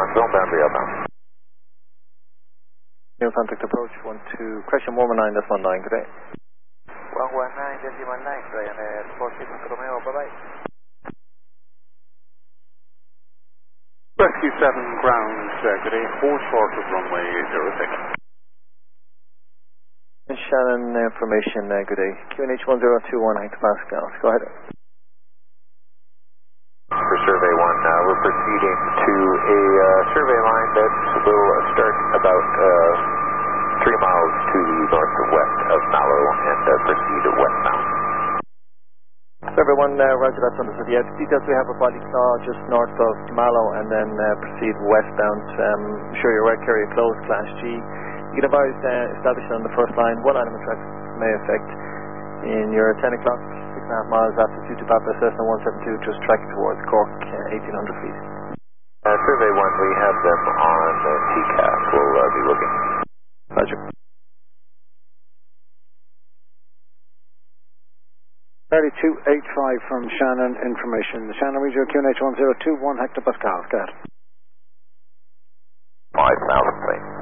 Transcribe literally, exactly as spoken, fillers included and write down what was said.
zone boundary outbound. New contact approach, one two, correction one one nine, that's one nine, good day. one one nine, decimal nine, Ryanair four six Romeo, bye-bye. Rescue seven ground, uh, good day, four short of runway zero six. Shannon, information, uh, good day. Q N H one zero two one hectopascals, go ahead. For survey one, uh, we're proceeding to a uh, survey line that will start about uh, three miles to the northwest of Mallow and uh, proceed westbound. Survey one, uh, roger, that's understood. Yeah, the details we have a body saw just north of Mallow and then uh, proceed westbound. Um, I'm sure you're aware, carrier closed, class G. You can advise uh, establishing on the first line, one item of traffic may affect in your ten o'clock, six and a half miles after two to Papa Cessna one seven two, just tracking towards Cork, uh, eighteen hundred feet. Uh, survey one, we have them on uh, T C A S. We'll uh, be looking. Roger. thirty-two eighty-five from Shannon, information. Shannon, read your Q N H one zero two one hectopascals, go ahead. five thousand, please.